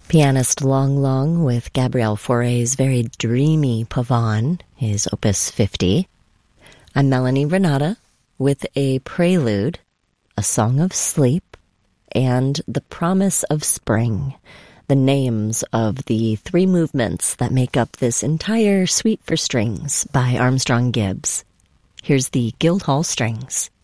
Pianist Long Long with Gabriel Fauré's very dreamy Pavane, his Opus 50. I'm Melanie Renata with a prelude, A Song of Sleep, and The Promise of Spring, the names of the three movements that make up this entire suite for strings by Armstrong Gibbs. Here's the Guildhall Strings.